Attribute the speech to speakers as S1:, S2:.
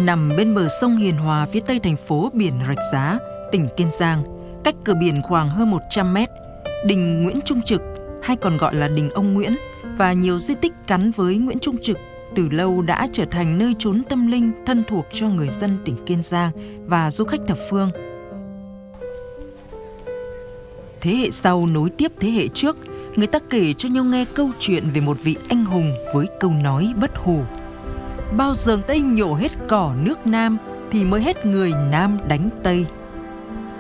S1: Nằm bên bờ sông Hiền Hòa phía tây thành phố Biển Rạch Giá, tỉnh Kiên Giang, cách cửa biển khoảng hơn 100 mét, đình Nguyễn Trung Trực, hay còn gọi là đình ông Nguyễn, và nhiều di tích gắn với Nguyễn Trung Trực từ lâu đã trở thành nơi trốn tâm linh thân thuộc cho người dân tỉnh Kiên Giang và du khách thập phương. Thế hệ sau nối tiếp thế hệ trước, người ta kể cho nhau nghe câu chuyện về một vị anh hùng với câu nói bất hủ: bao giờ Tây nhổ hết cỏ nước Nam thì mới hết người Nam đánh Tây.